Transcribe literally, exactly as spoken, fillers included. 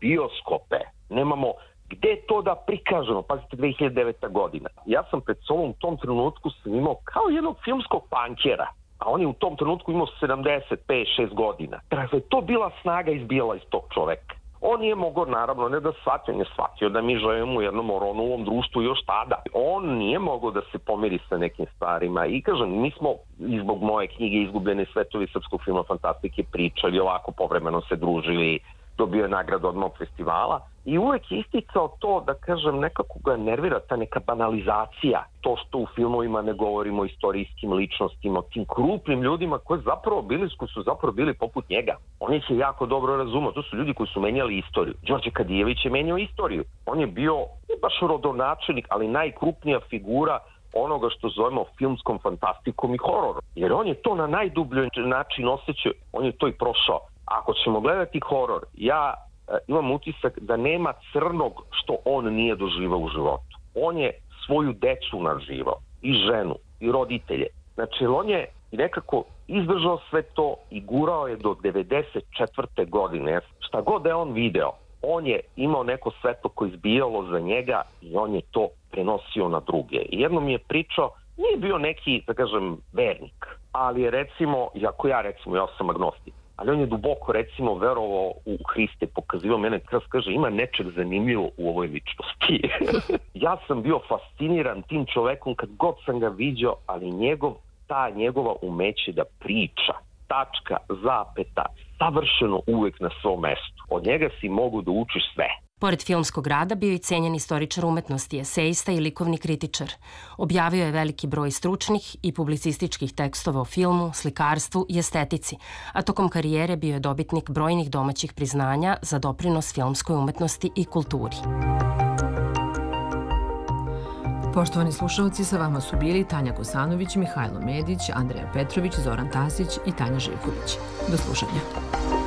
bioskope, nemamo gde to da prikažemo. Pazite, dve hiljade deveta godina. Ja sam pred sobom u tom trenutku sam imao kao jednog filmskog pankera, a on je u tom trenutku imao sedamdeset pet šest godina. Dakle, to bila snaga izbijala iz tog čoveka. On nije mogao, naravno, ne da shvatio, on je shvatio da mi živimo u jednom oronovom društvu još tada. On nije mogao da se pomiri sa nekim stvarima i kažem, mi smo i zbog moje knjige Izgubljeni svetovi srpskog filma fantastike pričali, ovako povremeno se družili, dobio je nagradu od mog festivala i uvek je isticao to da, kažem, nekako ga nervira ta neka banalizacija, to što u filmovima ne govorimo o istorijskim ličnostima, o tim krupnim ljudima koji zapravo bili, koji su zapravo bili poput njega. On ih je jako dobro razumio, to su ljudi koji su menjali istoriju. Đorđe Kadijević je menjao istoriju. On je bio ne baš rodonačelnik, ali najkrupnija figura onoga što zovemo filmskom fantastikom i hororom. Jer on je to na najdublji način osjećao, on je to i prošao. Ako ćemo gledati horor, ja e, imam utisak da nema crnog što on nije doživao u životu. On je svoju decu naživao, i ženu, i roditelje. Znači, on je nekako izdržao sve to i gurao je do devedeset četvrte godine. Šta god da je on video, on je imao neko svetlo koje izbijalo za njega i on je to prenosio na druge. I jednom mi je pričao, nije bio neki, da kažem, vernik, ali je recimo, jako ja recimo, ja sam agnostik, ali on je duboko, recimo, verovao u Hriste, pokazivao mene, kada kaže, ima nečeg zanimljivo u ovoj ličnosti. Ja sam bio fasciniran tim čovekom kad god sam ga viđao, ali njegov, ta njegova umeće da priča, tačka, zapeta, savršeno uvek na svom mestu. Od njega si mogu da učiš sve. Pored filmskog rada bio i cenjen istoričar umetnosti, esejista i likovni kritičar. Objavio je veliki broj stručnih i publicističkih tekstova o filmu, slikarstvu i estetici, a tokom karijere bio je dobitnik brojnih domaćih priznanja za doprinos filmskoj umetnosti i kulturi. Poštovani slušalci, sa vama su bili Tanja Kosanović, Mihajlo Medić, Andreja Petrović, Zoran Tasić i Tanja Živković. Do slušanja.